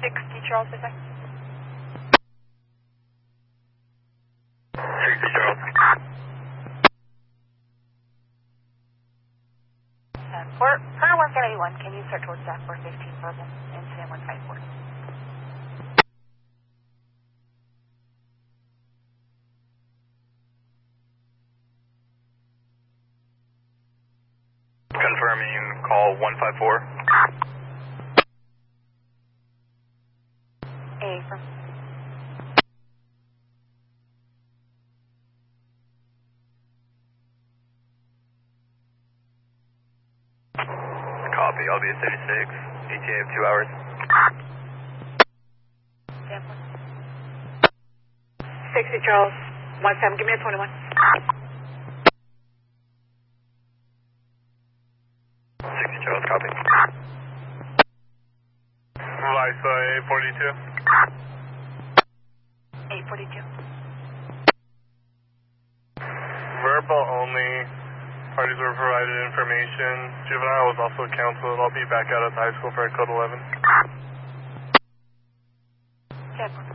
60 Charles, is that? 60 Charles. For 171, can you start towards that 415 verbal, incident 154? Confirming call 154. A from. Copy, I'll be at 36. ETA of 2 hours. Sample. 60 Charles, 17, give me a 21. 60 Charles, copy. Lisa 842. 842. Verbal only. Parties were provided information. Juvenile was also counseled. I'll be back out at the high school for code 11. Sample.